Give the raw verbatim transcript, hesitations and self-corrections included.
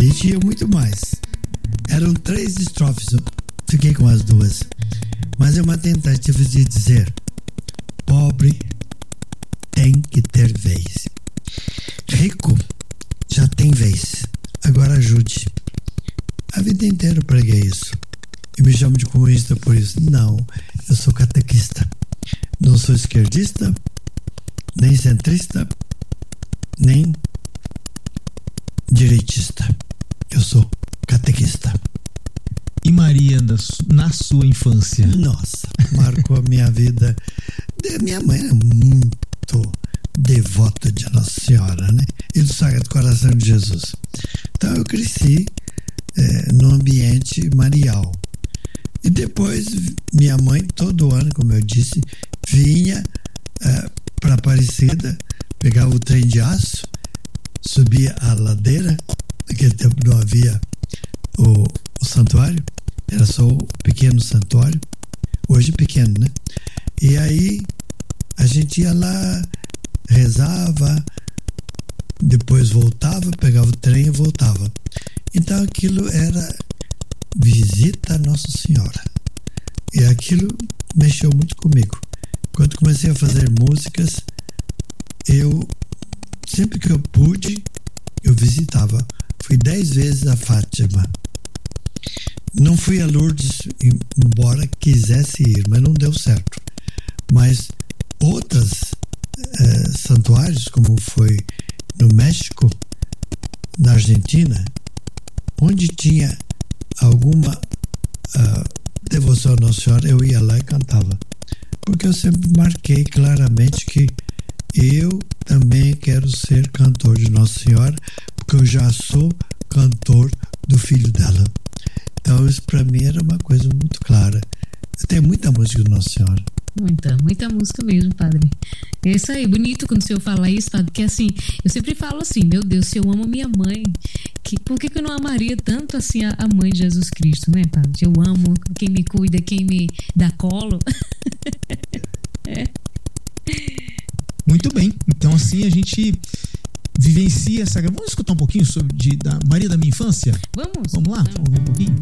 E tinha muito mais. Eram três estrofes, eu fiquei com as duas. Mas é uma tentativa de dizer: pobre tem que ter vez. Rico já tem vez. Agora ajude. A vida inteira eu preguei isso. E me chamo de comunista por isso. Não, eu sou catequista. Não sou esquerdista, nem centrista, nem direitista. Eu sou catequista. E Maria, na sua infância? Nossa, marcou a minha vida. Minha mãe era muito devota de Nossa Senhora, né? E do Sagrado Coração de Jesus. Então eu cresci é, no ambiente marial. E depois minha mãe, todo ano, como eu disse, vinha é, para Aparecida, pegava o trem de aço, subia a ladeira. Naquele tempo não havia o, o santuário, era só o pequeno santuário, hoje pequeno, né? E aí a gente ia lá, rezava, depois voltava, pegava o trem e voltava. Então aquilo era visita a Nossa Senhora. E aquilo mexeu muito comigo. Quando comecei a fazer músicas, eu, sempre que eu pude, eu visitava. Fui dez vezes a Fátima. Não fui a Lourdes, embora quisesse ir, mas não deu certo. Mas outros eh, santuários, como foi no México, na Argentina, onde tinha alguma uh, devoção a Nossa Senhora, eu ia lá e cantava. Porque eu sempre marquei claramente que eu também quero ser cantor de Nossa Senhora, porque eu já sou cantor do filho dela. Então isso para mim era uma coisa muito clara. Eu tenho muita música de Nossa Senhora. Muita, muita música mesmo, padre. É isso aí, bonito quando o senhor fala isso, padre, porque assim, eu sempre falo assim, meu Deus, se eu amo minha mãe, que, por que que eu não amaria tanto assim a, a mãe de Jesus Cristo, né, padre? Eu amo quem me cuida, quem me dá colo. É. Muito bem, então assim a gente vivencia essa... Vamos escutar um pouquinho sobre de, da Maria da Minha Infância? Vamos. Vamos lá, vamos ver um pouquinho?